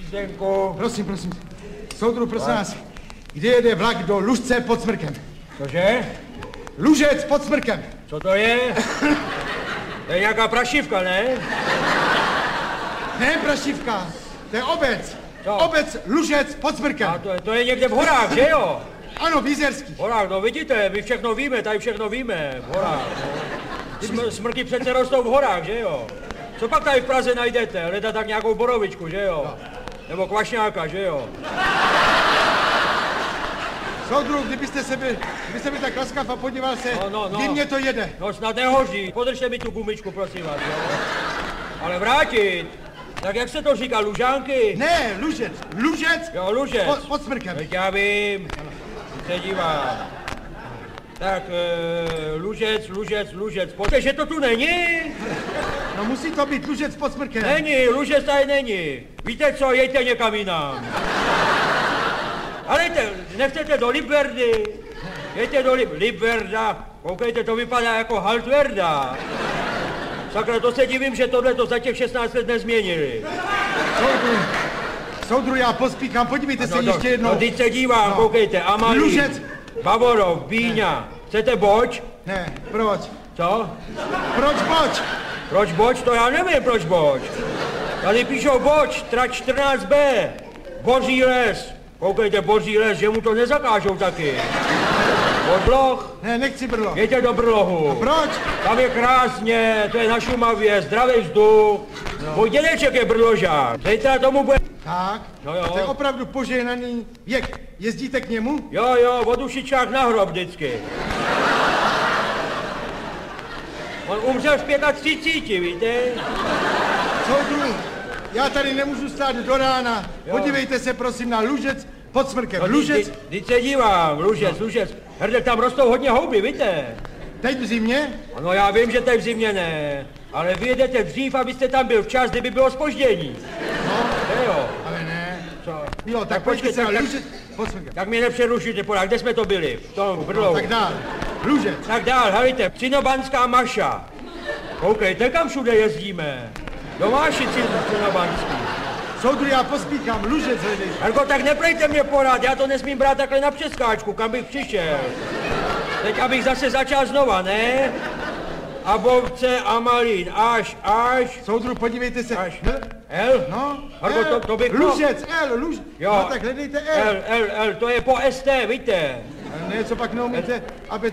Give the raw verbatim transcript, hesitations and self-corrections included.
Zdenku. Prosím, prosím. Soudru, prosím vás, kde jede vlak do Lužce pod Smrkem? Cože? Lužec pod Smrkem. Co to je? To je nějaká prašivka, ne? Ne, prašivka, to je obec. Co? Obec Lužec pod Smrkem. A to, to je někde v horách, že jo? Ano, v Jizerských. V horách, no vidíte, my všechno víme, tady všechno víme, v horách. No. Smr- smrky přece rostou v horách, že jo? Co pak tady v Praze najdete? Hledat tak nějakou borovičku, že jo? Nebo kvašňáka, že jo? Soudru, kdybyste se byl, kdybyste byl tak laskav a podíval se, No, no, no. kdy mě to jede. No snad nehoří, podržte mi tu gumičku, prosím vás, jo? Ale vrátit, tak jak se to říká, Lužánky? Ne, Lužec, Lužec Jo, Lužec. pod, pod Smrkem. Teď já vím, se dívám. Tak, e, Lužec, Lužec, Lužec, pojďte, že to tu není? No musí to být Lužec pod Smrkem. Není, Lužec tady není. Víte co, jejte někam jinam. Ale jte, nechcete do Libverdy, jejte do Lib- Libverda, koukejte, to vypadá jako Haltverda. Sakra, to se divím, že tohle to za těch šestnáct let nezměnili. Soudru, soudru, já pospíchám, podívejte se no, ještě jednou. No, teď se dívám, No. koukejte, Amalí, Lužec. Bavorov, Bíňa. Chcete boč? Ne, proč? Co? Proč boč? Proč boč? To já nevím, proč boč. Tady píšou boč, trať čtrnáct bé, Boří les. Koukejte, Boří les, že mu to nezakážou taky. Bodloh, Ne, nechci brlo. jeďte do Brlohu. Proč? Tam je krásně, to je na Šumavě, zdravý vzduch. No. Můj dědeček je brložák, zítra tomu bude... Tak, No jo. a to je opravdu požehnaný věk. Jezdíte k němu? Jo, jo, od ušičák na hrob vždycky. On umřel v třiceti pěti, víte? Soudru, já tady nemůžu stát do rána. Jo. Podívejte se prosím na Lužec pod Smrkem. No, Lužec, Teď se dívám, Lužec, Lužec. Hrdek, tam rostou hodně houby, víte? teď v zimě? No já vím, že teď v zimě ne, ale vy jedete dřív, abyste tam byl včas, kdyby bylo zpoždění. No, Ne jo. ale ne. Co? Jo, tak, Tak pojďte se počkej, na tak- Lužec pod Smrkem. Tak mě nepřerušujte, podá, kde jsme to byli? V tom Brlohu. Tak dál. Lužec. Tak dál, helejte, Cinobanská Maša. Koukejte, kam všude jezdíme. Domáši Cinobanský. Soudru, já pospíchám. Lužec hledej. Ergo, tak neprejte mě porad, já to nesmím brát takhle na přeskáčku, kam bych přišel. Teď abych zase začal znova, ne? Abovce, Amalín, až, až, Soudru, podívejte se. až. L, L? no, Ergo, L, to, to bych... Lužec, L, Luž. Jo. No tak hledejte L. L, L, L, to je po S T, víte? Ne, co pak neumíte, aby